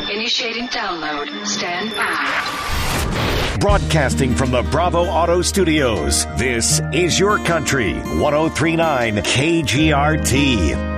Initiating download. Stand by. Broadcasting from the Bravo Auto Studios, this is Your Country, 103.9 KGRT.